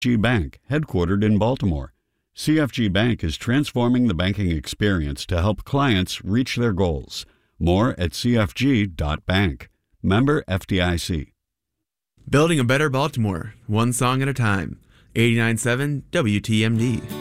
Bank, headquartered in Baltimore. CFG Bank is transforming the banking experience to help clients reach their goals. More at cfg.bank. Member FDIC. Building a better Baltimore, one song at a time. 89.7 WTMD.